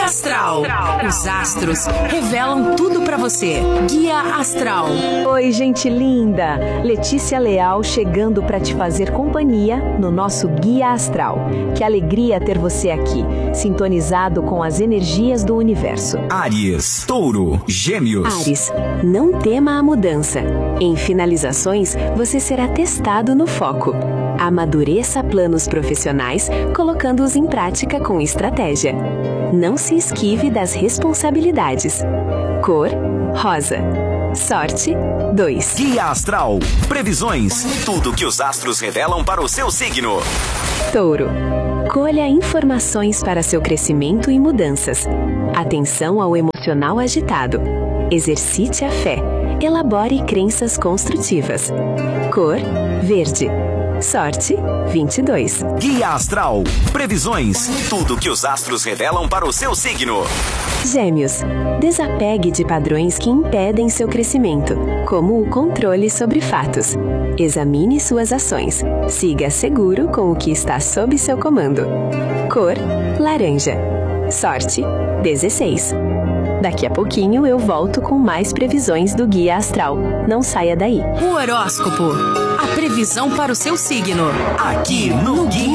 Astral. Os astros revelam tudo pra você. Guia Astral. Oi, gente linda! Letícia Leal chegando pra te fazer companhia no nosso Guia Astral. Que alegria ter você aqui, sintonizado com as energias do universo. Áries, Touro, Gêmeos. Áries, não tema a mudança. Em finalizações, você será testado no foco. Amadureça planos profissionais, colocando-os em prática com estratégia. Não se esquive das responsabilidades. Cor, rosa. Sorte, 2. Guia Astral. Previsões. Tudo que os astros revelam para o seu signo. Touro. Colha informações para seu crescimento e mudanças. Atenção ao emocional agitado. Exercite a fé. Elabore crenças construtivas. Cor, verde. Sorte, 22. Guia Astral. Previsões. Tudo que os astros revelam para o seu signo. Gêmeos. Desapegue de padrões que impedem seu crescimento, como o controle sobre fatos. Examine suas ações. Siga seguro com o que está sob seu comando. Cor, laranja. Sorte, 16. Daqui a pouquinho eu volto com mais previsões do Guia Astral. Não saia daí. O horóscopo. A previsão para o seu signo. Aqui no Guia